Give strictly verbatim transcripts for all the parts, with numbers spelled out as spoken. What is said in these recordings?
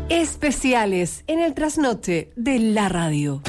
Especiales en el trasnoche de la radio.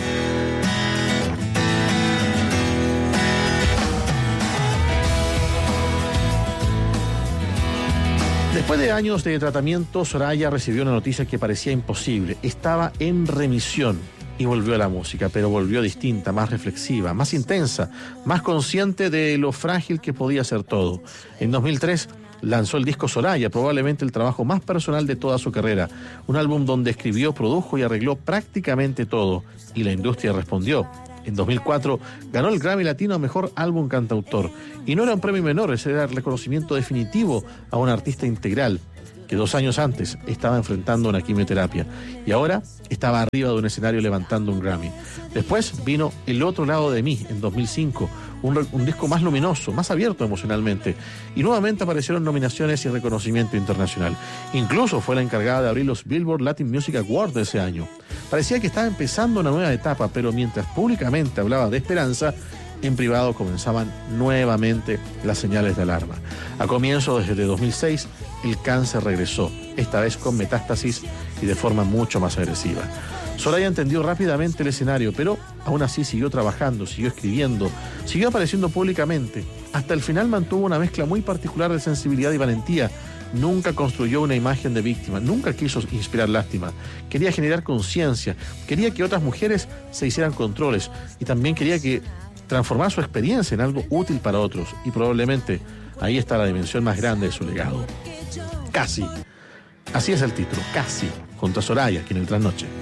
Después de años de tratamiento, Soraya recibió una noticia que parecía imposible. Estaba en remisión y volvió a la música, pero volvió distinta, más reflexiva, más intensa, más consciente de lo frágil que podía ser todo. En dos mil tres lanzó el disco Soraya, probablemente el trabajo más personal de toda su carrera. Un álbum donde escribió, produjo y arregló prácticamente todo. Y la industria respondió. En dos mil cuatro ganó el Grammy Latino a Mejor Álbum Cantautor. Y no era un premio menor, ese era el reconocimiento definitivo a un artista integral que dos años antes estaba enfrentando una quimioterapia y ahora estaba arriba de un escenario levantando un Grammy. Después vino El Otro Lado de Mí en dos mil cinco, un, un disco más luminoso, más abierto emocionalmente, y nuevamente aparecieron nominaciones y reconocimiento internacional. Incluso fue la encargada de abrir los Billboard Latin Music Awards de ese año. Parecía que estaba empezando una nueva etapa, pero mientras públicamente hablaba de esperanza, en privado comenzaban nuevamente las señales de alarma. A comienzos desde dos mil seis, el cáncer regresó, esta vez con metástasis y de forma mucho más agresiva. Soraya entendió rápidamente el escenario, pero aún así siguió trabajando, siguió escribiendo, siguió apareciendo públicamente. Hasta el final mantuvo una mezcla muy particular de sensibilidad y valentía. Nunca construyó una imagen de víctima, nunca quiso inspirar lástima. Quería generar conciencia, quería que otras mujeres se hicieran controles y también quería que transformar su experiencia en algo útil para otros. Y probablemente ahí está la dimensión más grande de su legado. Casi. Así es el título, Casi, junto a Soraya, aquí en el Trasnoche.